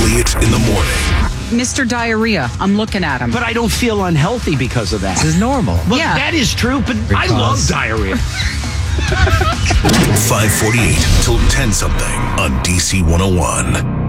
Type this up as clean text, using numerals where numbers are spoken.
Elliott in the morning. Mr. Diarrhea, I'm looking at him. But I don't feel unhealthy because of that. This is normal. Well, Yeah. that is true, but I love diarrhea. 548 till 10 something on DC 101.